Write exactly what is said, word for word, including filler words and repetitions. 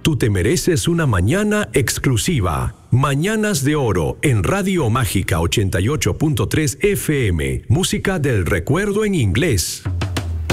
tú te mereces una mañana exclusiva. Mañanas de Oro en Radio Mágica ochenta y ocho punto tres F M. Música del recuerdo en inglés.